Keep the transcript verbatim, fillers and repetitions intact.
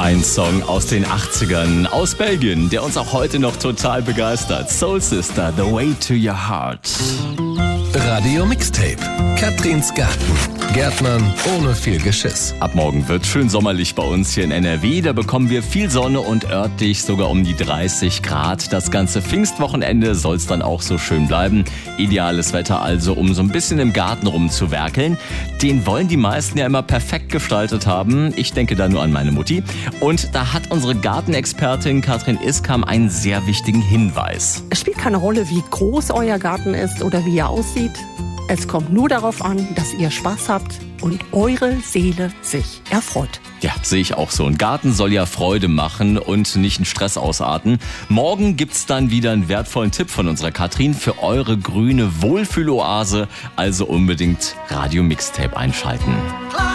Ein Song aus den achtzigern, aus Belgien, der uns auch heute noch total begeistert. Soul Sister, The Way to Your Heart. Radio Mixtape. Katrins Garten. Gärtnern ohne viel Geschiss. Ab morgen wird schön sommerlich bei uns hier in N R W. Da bekommen wir viel Sonne und örtlich sogar um die dreißig Grad. Das ganze Pfingstwochenende soll es dann auch so schön bleiben. Ideales Wetter also, um so ein bisschen im Garten rumzuwerkeln. Den wollen die meisten ja immer perfekt gestaltet haben. Ich denke da nur an meine Mutti. Und da hat unsere Gartenexpertin Katrin Iskam einen sehr wichtigen Hinweis. Es spielt keine Rolle, wie groß euer Garten ist oder wie er aussieht. Es kommt nur darauf an, dass ihr Spaß habt und eure Seele sich erfreut. Ja, sehe ich auch so. Ein Garten soll ja Freude machen und nicht einen Stress ausarten. Morgen gibt's dann wieder einen wertvollen Tipp von unserer Katrin für eure grüne Wohlfühloase. Also unbedingt Radio Mixtape einschalten.